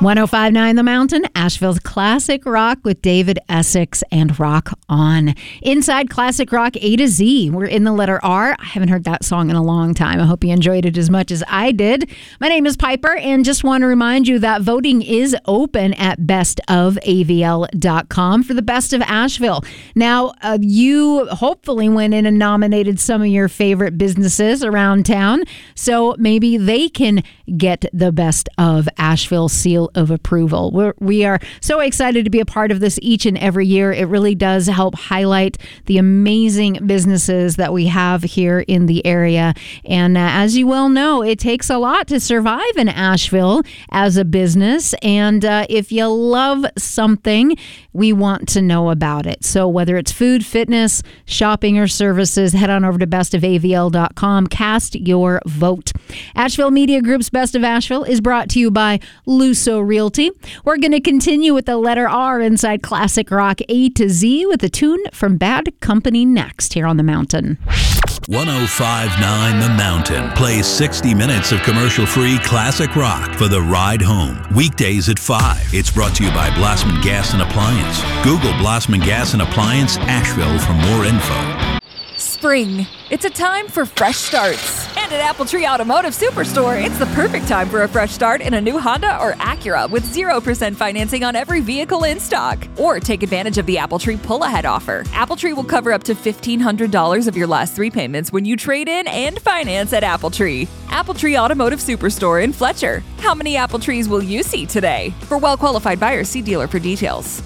105.9 The Mountain, Asheville's classic rock with David Essex and Rock On. Inside classic rock A to Z, we're in the letter R. I haven't heard that song in a long time. I hope you enjoyed it as much as I did. My name is Piper, and just want to remind you that voting is open at bestofavl.com for the Best of Asheville. Now, you hopefully went in and nominated some of your favorite businesses around town, so maybe they can get the Best of Asheville seal of approval. We are so excited to be a part of this each and every year. It really does help highlight the amazing businesses that we have here in the area. And as you well know, it takes a lot to survive in Asheville as a business. And if you love something, we want to know about it. So whether it's food, fitness, shopping, or services, head on over to bestofavl.com. Cast your vote. Asheville Media Group's Best of Asheville is brought to you by Luso Realty. We're going to continue with the letter R inside classic rock A to Z with a tune from Bad Company next here on The Mountain. 105.9 The Mountain plays 60 minutes of commercial-free classic rock for the ride home. Weekdays at 5. It's brought to you by Blossman Gas and Appliance. Google Blossman Gas and Appliance Asheville for more info. Spring. It's a time for fresh starts. And at Apple Tree Automotive Superstore, it's the perfect time for a fresh start in a new Honda or Acura with 0% financing on every vehicle in stock. Or take advantage of the Apple Tree pull-ahead offer. Apple Tree will cover up to $1,500 of your last 3 payments when you trade in and finance at Apple Tree. Apple Tree Automotive Superstore in Fletcher. How many Apple Trees will you see today? For well-qualified buyers, see dealer for details.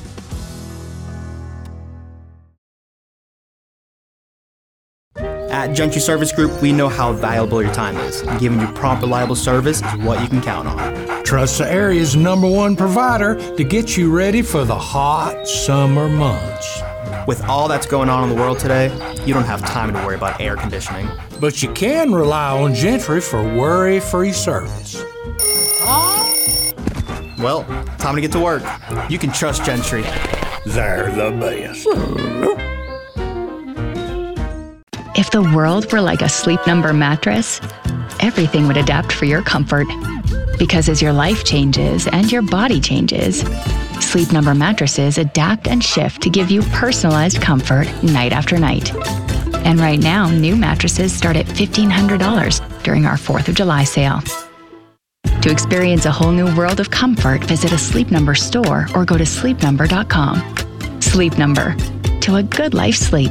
At Gentry Service Group, we know how valuable your time is, and giving you prompt, reliable service is what you can count on. Trust the area's #1 provider to get you ready for the hot summer months. With all that's going on in the world today, you don't have time to worry about air conditioning. But you can rely on Gentry for worry-free service. Well, time to get to work. You can trust Gentry. They're the best. If the world were like a Sleep Number mattress, everything would adapt for your comfort. Because as your life changes and your body changes, Sleep Number mattresses adapt and shift to give you personalized comfort night after night. And right now, new mattresses start at $1,500 during our 4th of July sale. To experience a whole new world of comfort, visit a Sleep Number store or go to sleepnumber.com. Sleep Number. To a good life sleep.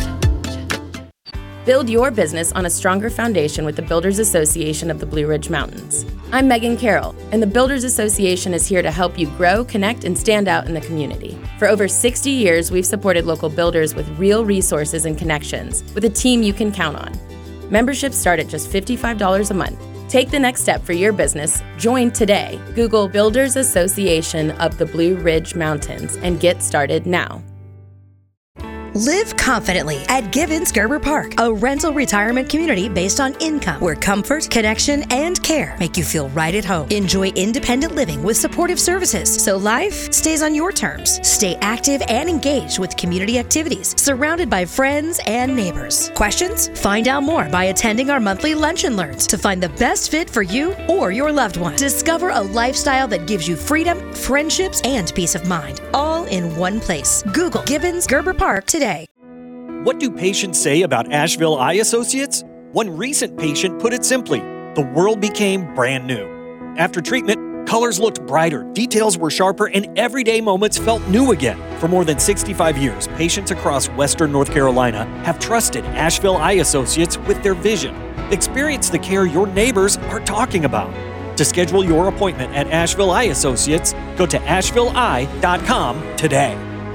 Build your business on a stronger foundation with the Builders Association of the Blue Ridge Mountains. I'm Megan Carroll, and the Builders Association is here to help you grow, connect, and stand out in the community. For over 60 years, we've supported local builders with real resources and connections, with a team you can count on. Memberships start at just $55 a month. Take the next step for your business. Join today. Google Builders Association of the Blue Ridge Mountains and get started now. Live confidently at Gibbons Gerber Park, a rental retirement community based on income, where comfort, connection, and care make you feel right at home. Enjoy independent living with supportive services, so life stays on your terms. Stay active and engaged with community activities, surrounded by friends and neighbors. Questions? Find out more by attending our monthly Lunch and Learns to find the best fit for you or your loved one. Discover a lifestyle that gives you freedom, friendships, and peace of mind, all in one place. Google Gibbons Gerber Park today. What do patients say about Asheville Eye Associates? One recent patient put it simply, the world became brand new. After treatment, colors looked brighter, details were sharper, and everyday moments felt new again. For more than 65 years, patients across Western North Carolina have trusted Asheville Eye Associates with their vision. Experience the care your neighbors are talking about. To schedule your appointment at Asheville Eye Associates, go to ashevilleeye.com today.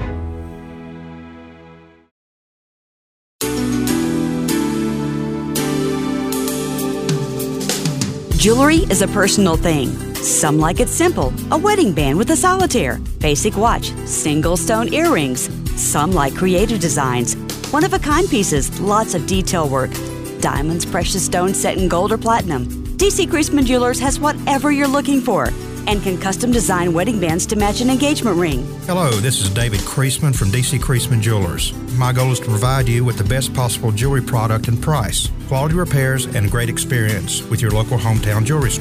Jewelry is a personal thing. Some like it simple, a wedding band with a solitaire, basic watch, single stone earrings. Some like creative designs, one-of-a-kind pieces, lots of detail work. Diamonds, precious stones set in gold or platinum. DC Creasman Jewelers has whatever you're looking for and can custom design wedding bands to match an engagement ring. Hello, this is David Creasman from DC Creasman Jewelers. My goal is to provide you with the best possible jewelry product and price, quality repairs, and great experience with your local hometown jewelry store.